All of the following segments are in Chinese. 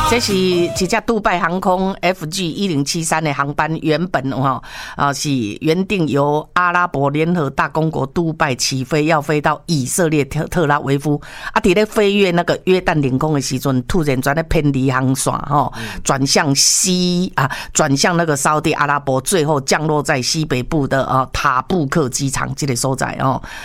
这是一架杜拜航空 FG1073的航班，原本是原定由阿拉伯联合大公国杜拜起飞，要飞到以色列特拉维夫。在咧飞越那个约旦领空的时阵，突然转偏离航线转向转向那个沙特阿拉伯，最后降落在西北部的塔布克机场这个所在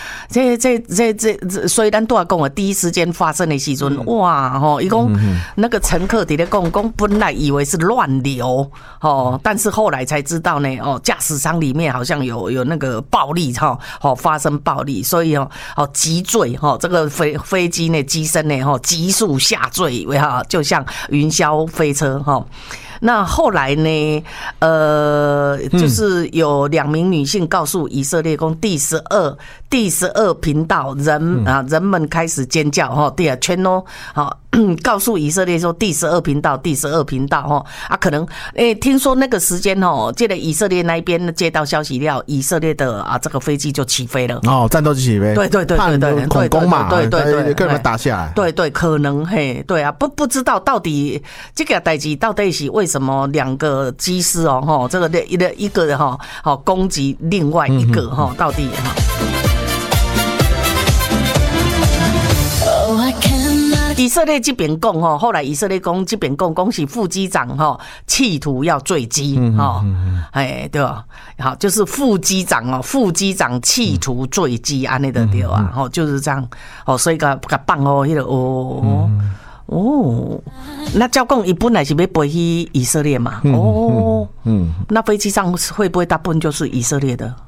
所以咱都要讲第一时间发生的时阵，哇伊讲那个乘客在咧讲本来以为是乱流但是后来才知道呢驾驶舱里面好像有那个暴力发生暴力，所以急坠这个飞机呢机身呢急速下坠，就像云霄飞车那后来呢就是有2名女性告诉以色列说第12频道人们开始尖叫对啊，全都告诉以色列说第12频道可能听说那个时间这个以色列那一边接到消息了，以色列的这个飞机就起飞了战斗机起飞， 对恐攻嘛， 对， 跟人打下来， 对，可能对啊，不知道到底这个代志到底是为什么2个机师这个一个攻击另外一个到底以色列这边讲后来以色列讲这边讲是副机长企图要坠机对吧？好，就是副机长企图坠机安尼的对啊，就是这样所以甲放迄个那照讲伊本来是要飞去以色列嘛那飞机上会不会大部分就是以色列的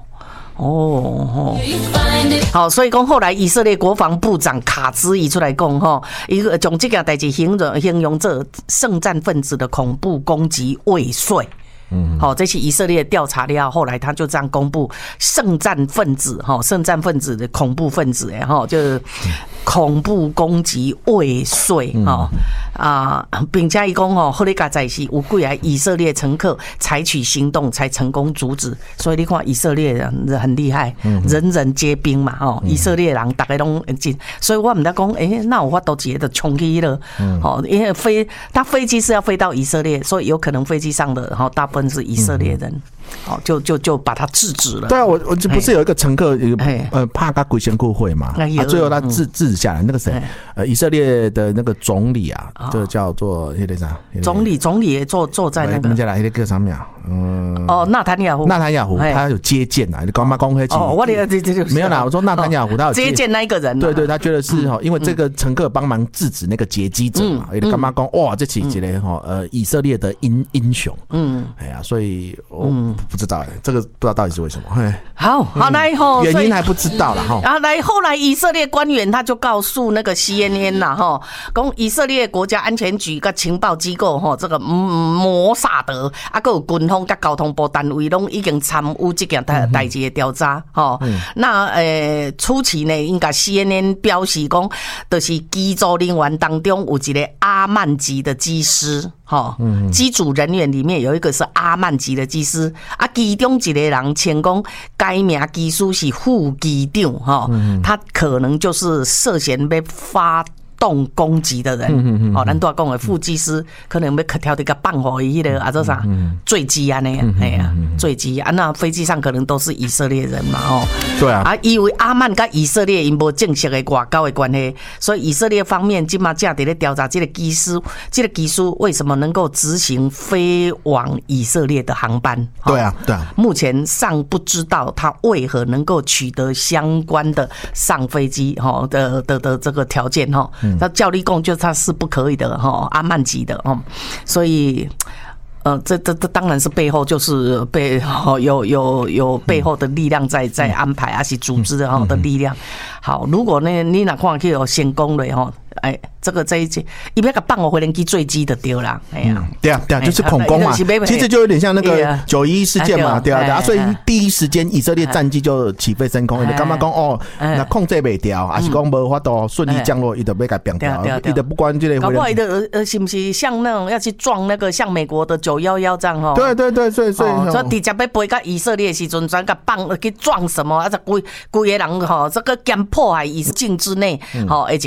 好，所以讲后来以色列国防部长卡兹伊出来讲伊将这件代志形容这圣战分子的恐怖攻击未遂。这是以色列调查了，后来他就这样公布圣战分子的恐怖分子就是恐怖攻击未遂并且伊讲后来加在是有几个以色列乘客采取行动才成功阻止，所以你看以色列人很厉害，人人皆兵嘛以色列人大家都进，所以我们在讲那有法度直接就冲去了因为飞机是要飞到以色列，所以有可能飞机上的大部分是以色列人就把他制止了。 对啊，我不是有一个乘客怕他鬼仙故会嘛最后他制下来，那个谁以色列的那个总理就叫做总理也坐在那个那个上面纳坦雅胡他有接见你干嘛讲没有啦，我说纳坦雅胡他有接见那一个人对，他觉得是因为这个乘客帮忙制止那个劫机者嘛干嘛讲哇这是一个以色列的英雄所以不知道这个不知道到底是为什么好来原因还不知道啦后来以色列官员他就告诉那个 CNN 啦讲以色列国家安全局跟情报机构这个摩萨德还有军方跟交通部单位都已经参与这件代志的调查那初期呢应该 CNN 表示讲就是机组人员当中有一个阿曼籍的机师机组人员里面有一个是阿曼籍的机师其中一个人称讲该名机师是副机长他可能就是涉嫌要发动攻击的人咱都要讲的副机师可能要挑一个放予迄个做啥坠机安尼坠机那飞机上可能都是以色列人嘛对啊因为阿曼跟以色列因无正式的外交的关系，所以以色列方面现在正在调查这个机师为什么能够执行飞往以色列的航班对啊目前尚不知道他为何能够取得相关的上飞机的这个条件那教力供就他是不可以的阿曼籍的所以这当然是背后就是有背后的力量在安排，还是组织的力量。好，如果呢你哪看去成功了这一节伊要甲放我飞机坠机的对啦对啊就是恐攻嘛其实就有点像那个911事件嘛对啊所以第一时间以色列战机就起飞升空干嘛讲那控制不掉还是讲没法度顺利降落他就要给变掉他就不管这个搞不好他是不是像那种要去撞那个像美国的911这样对所以直接要飞到以色列的时阵转甲放去撞什么规个人这个敢破坏以境之内